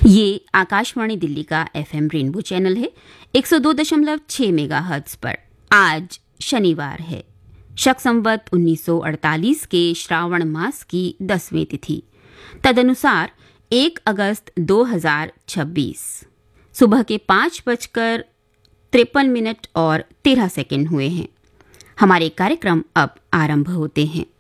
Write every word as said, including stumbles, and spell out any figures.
ये आकाशवाणी दिल्ली का FM rainbow channel है एक सौ दो दशमलव छह मेगाहर्ट्ज पर। आज शनिवार है, शक संवत उन्नीस सौ अड़तालीस के श्रावण मास की दसवीं तिथि, तदनुसार एक अगस्त दो हजार छब्बीस। सुबह के पाँच बजकर तिरपन मिनट और तेरह सेकंड हुए हैं। हमारे कार्यक्रम अब आरंभ होते हैं।